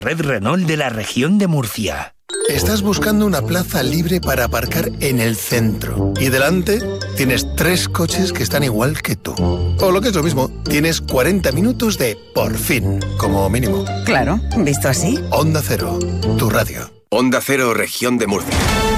Red Renault de la región de Murcia. Estás buscando una plaza libre para aparcar en el centro. Y delante tienes 3 coches que están igual que tú. O lo que es lo mismo, tienes 40 minutos de por fin, como mínimo. Claro, visto así. Onda Cero, tu radio. Onda Cero, región de Murcia.